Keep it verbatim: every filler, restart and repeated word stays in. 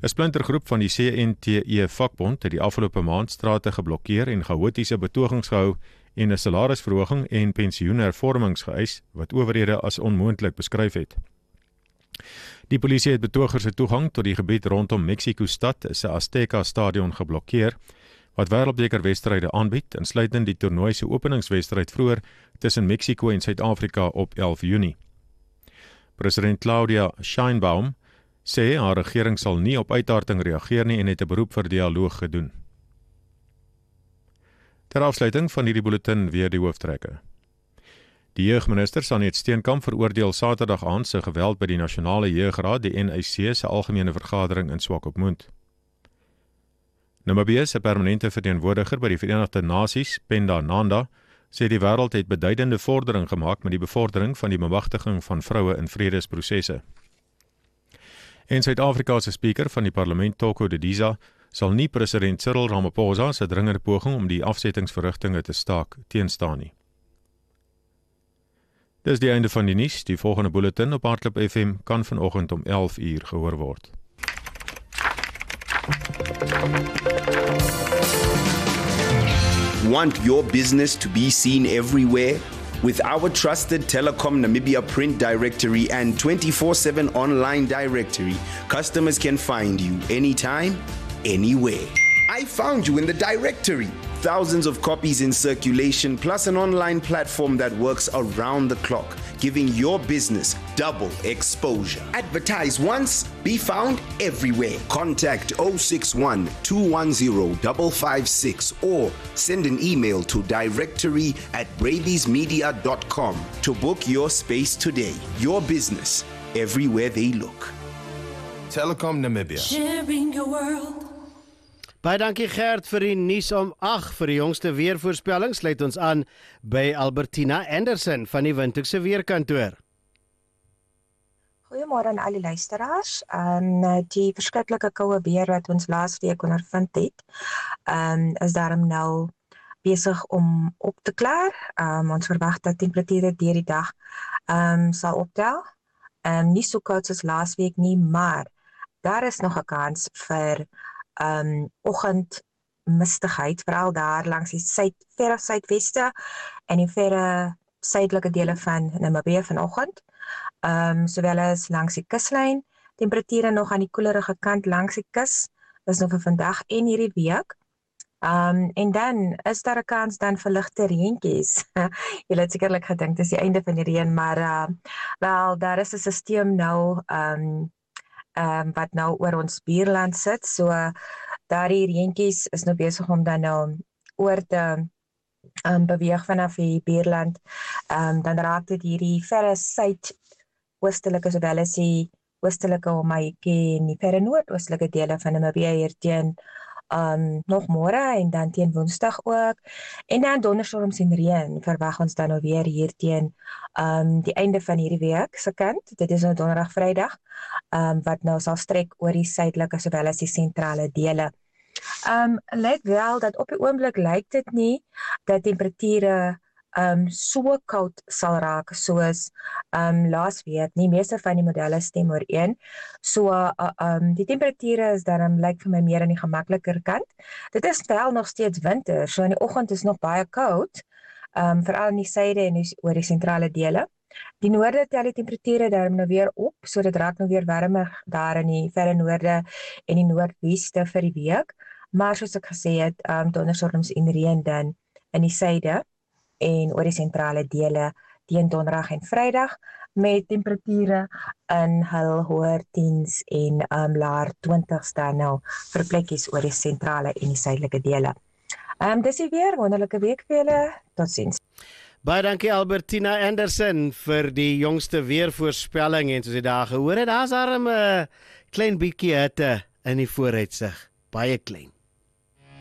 'n splintergroep van die C N T E vakbond het die afgelope maand strate geblokkeer en chaotiese betogings gehou en 'n salarisverhoging en pensioenhervormings geëis wat owerhede as onmoontlik beskryf het. Die polisie het betogers se toegang tot die gebied rondom Mexico-stad se Azteca stadion geblokkeer, wat wêreldbekerwedstryde aanbied, insluitend die toernooi se openingswedstryd vroeër tussen Mexico en Suid-Afrika op elf Junie. President Claudia Sheinbaum sê haar regering sal nie op uitharting reageer nie en het 'n beroep vir dialoog gedoen. Ter afsluiting van hierdie bulletin weer die hooftrekke. Die jeugminister Sanet Steenkamp veroordeel Saterdag aand se geweld by die Nasionale Jeugraad, die N Y C se algemene vergadering in Swakopmund. Namibië se permanente verteenwoordiger by die Verenigde Nasies, Penda Nanda, sê die wêreld het beduidende vordering gemaak met die bevordering van die bemagtiging van vroue in vredesprosesse. En Suid-Afrika se spreker van die parlement, Toko Didiza, sal nie president Cyril Ramaphosa se dringende poging om die afsettingsverrigtinge te staak teenstaan nie. Dis die einde van die nuus. Die volgende bulletin op Hardklip F M kan vanoggend om elf uur gehoor word. Want your business to be seen everywhere? With our trusted Telecom Namibia print directory and twenty-four seven online directory, customers can find you anytime, anywhere. I found you in the directory. Thousands of copies in circulation, plus an online platform that works around the clock, giving your business double exposure. Advertise once, be found everywhere. Contact zero six one, two one zero, five five six or send an email to directory at bravies media dot com to book your space today. Your business, everywhere they look. Telecom Namibia. Sharing your world. Baie dankie Gert vir die nuus om agt vir die jongste weervoorspelling. Sluit ons aan by Albertina Anderson van die Windhoekse Weerkantoor. Goeiemôre aan al die luisteraars. Um, die verskriklike koue weer wat ons laas week ondervind het, um, is daarom nou besig om op te klaar. Um, ons verwag dat temperature deur die dag um, sal optel. Um, nie so koud soos laas week nie, maar daar is nog 'n kans vir Um, oggendmistigheid, veral daar langs die suid, verre suidweste en die verre suidelike dele van Namibië vanoggend, um, sowel as langs die kuslyn. Temperature nog aan die koelerige kant langs die kus, dis nog vir vandag en hierdie week. Um, en dan is daar 'n kans dan vir ligte reentjies. Julle het sekerlik gedink dis die einde van die reën, maar uh, wel, daar is 'n stelsel nou um, Um, wat nou oor ons buurland sit, so uh, daardie reentjies is nou besig om dan nou oor te um, beweeg vanaf die buurland, um, dan raak dit hierdie verre suid-oostelike sowel as die oostelike Omaiki en die verre noordoostelike dele van Namibië hier teen um, nog môre en dan teen Woensdag ook, en dan donderstorms en reën verwag ons dan nou weer hier teen um, die einde van hierdie week se kant. Dit is nou donderdag, Vrydag, um, wat nou sal strek oor die suidelike sowel as die sentrale dele. Um, let wel dat op die oomblik lyk dit nie dat temperature um, so koud sal raak soos um, laas week nie. Meeste van die modelle stem ooreen. So uh, um, die temperature is daarom lyk vir my meer aan die gemakliker kant. Dit is wel nog steeds winter, so in die oggend is nog baie koud, um, veral in die suide en die, oor die sentrale dele. Die noorde tel die temperature daarom nou weer op, so dit raak nou weer warmer daar in die verre noorde en die noordweste vir die week. Maar soos ek gesê het, um, donderstorms en reën dan in die suide en oor die sentrale dele teen donderdag en Vrydag met temperature in hul hoër tiens en um, laer twintigs dan nou vir plekkies oor die sentrale en die suidelike dele. Um, dis die weer, wonderlike week vir julle. Totsiens. Baie dankie Albertina Anderson vir die jongste weervoorspelling en soos jy daar gehoor het, daar's daar 'n klein bietjie hitte in die vooruitsig, baie klein.